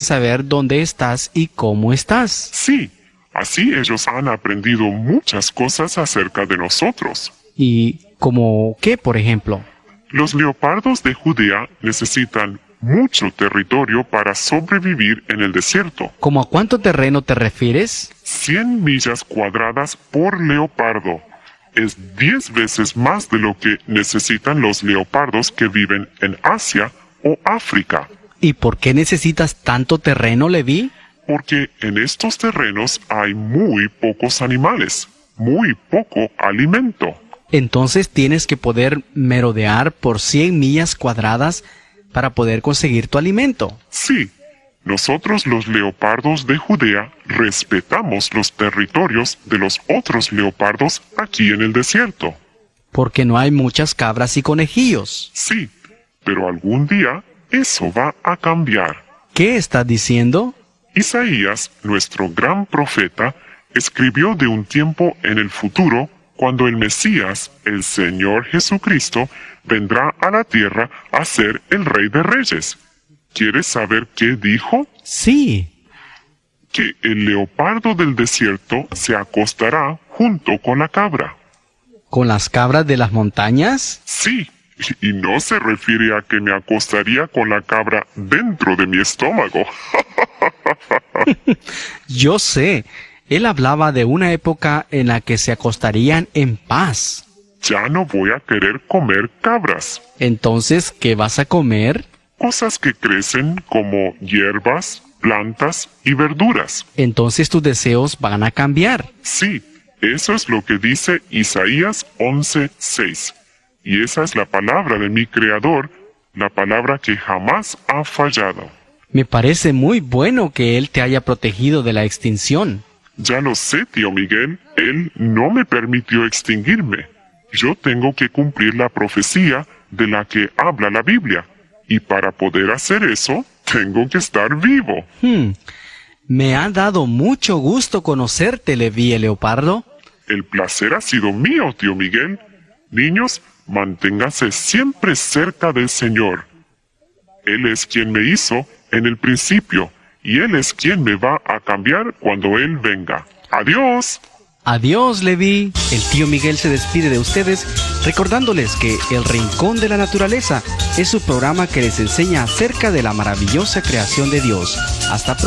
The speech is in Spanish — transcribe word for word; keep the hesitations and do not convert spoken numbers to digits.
saber dónde estás y cómo estás. Sí, así ellos han aprendido muchas cosas acerca de nosotros. ¿Y como qué, por ejemplo? Los leopardos de Judea necesitan mucho territorio para sobrevivir en el desierto. ¿Cómo a cuánto terreno te refieres? cien millas cuadradas por leopardo. Es diez veces más de lo que necesitan los leopardos que viven en Asia o África. ¿Y por qué necesitas tanto terreno, Leví? Porque en estos terrenos hay muy pocos animales, muy poco alimento. Entonces tienes que poder merodear por cien millas cuadradas para poder conseguir tu alimento. Sí, nosotros los leopardos de Judea respetamos los territorios de los otros leopardos aquí en el desierto. Porque no hay muchas cabras y conejillos. Sí, pero algún día eso va a cambiar. ¿Qué estás diciendo? Isaías, nuestro gran profeta, escribió de un tiempo en el futuro cuando el Mesías, el Señor Jesucristo, vendrá a la tierra a ser el Rey de Reyes. ¿Quieres saber qué dijo? Sí. Que el leopardo del desierto se acostará junto con la cabra. ¿Con las cabras de las montañas? Sí, y no se refiere a que me acostaría con la cabra dentro de mi estómago. Yo sé. Él hablaba de una época en la que se acostarían en paz. Ya no voy a querer comer cabras. Entonces, ¿qué vas a comer? Cosas que crecen como hierbas, plantas y verduras. Entonces tus deseos van a cambiar. Sí, eso es lo que dice Isaías once seis. Y esa es la palabra de mi Creador, la palabra que jamás ha fallado. Me parece muy bueno que Él te haya protegido de la extinción. Ya lo sé, tío Miguel, Él no me permitió extinguirme. Yo tengo que cumplir la profecía de la que habla la Biblia. Y para poder hacer eso, tengo que estar vivo. Hmm. Me ha dado mucho gusto conocerte, Leví el Leopardo. El placer ha sido mío, tío Miguel. Niños, manténganse siempre cerca del Señor. Él es quien me hizo en el principio, y Él es quien me va a cambiar cuando Él venga. ¡Adiós! Adiós, Leví. El tío Miguel se despide de ustedes recordándoles que El Rincón de la Naturaleza es su programa que les enseña acerca de la maravillosa creación de Dios. Hasta pronto.